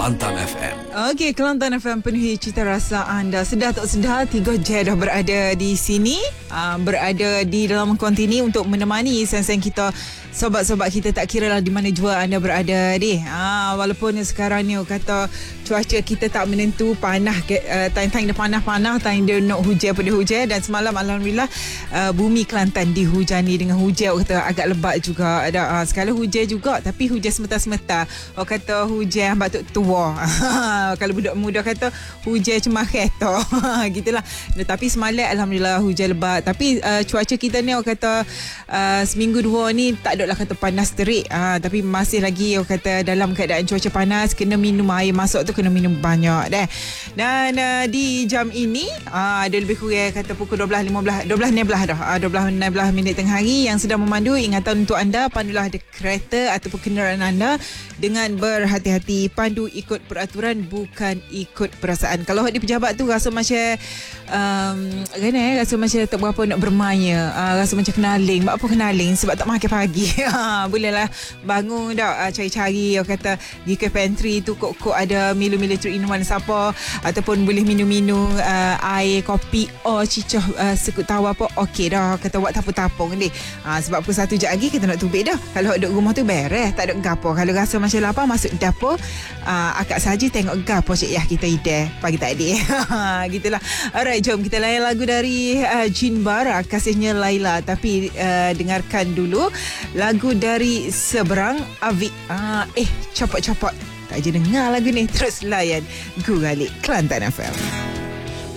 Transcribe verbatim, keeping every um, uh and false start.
Kelantan F M. Okey, Kelantan F M penuhi cita rasa anda. Sedar tak sedar, tiga J dah berada di sini, uh, berada di dalam kontini untuk menemani sen-sen kita, sobat-sobat kita, tak kira lah di mana jua anda berada di. Uh, walaupun sekarang ni kata cuaca kita tak menentu, panah, uh, time-time dia panah-panah, time dia nak hujan pada hujan. Dan semalam Alhamdulillah uh, bumi Kelantan dihujani dengan hujan, kata agak lebat juga. Ada uh, sekali hujan juga, tapi hujan semeta-semeta. Orang kata hujan batuk tua. Kalau budak muda kata hujan cuma kereta. Gitulah. Tapi semalam Alhamdulillah hujan lebat. Tapi uh, cuaca kita ni orang kata uh, seminggu dua ni tak ada lah kata panas terik. Uh, tapi masih lagi orang kata dalam keadaan cuaca panas, kena minum air masuk tu kena minum banyak deh. Dan uh, di jam ini uh, ada lebih kurang kata pukul dua belas lima belas dua belas enam belas dah. Uh, dua belas enam belas minit tengah hari yang sedang memandu. Ingatan untuk anda, pandulah ada kereta ataupun kenderaan anda dengan berhati-hati. Pandu ikut peraturan, bukan ikut perasaan. Kalau di pejabat tu rasa macam um, kan eh, rasa macam tak berapa nak bermain, uh, rasa macam kenaling. Buat apa kenaling? Sebab tak makan pagi. Bolehlah bangun dah, uh, cari-cari orang kata pergi ke pantry tu, kok-kok ada milu-milu three in one siapa, ataupun boleh minum-minum uh, air, kopi, oh cicah uh, sekut tahu apa, okey dah, kata buat tapung-tapung ni. Uh, sebab pukul satu jap lagi kita nak tubik dah. Kalau duduk rumah tu beres, tak ada gapo. Kalau rasa macam lapar, masuk dapur, uh, akak saja tengok gapo cik Yah kita ide pagi tadi. Gitulah. Alright, jom kita layan lagu dari uh, Jin Bara, Kasihnya Laila. Tapi uh, dengarkan dulu lagu dari Seberang Avik. Uh, eh, copot-copot. Tak je dengar lagu ni. Terus layan Guralik Kelantan F M.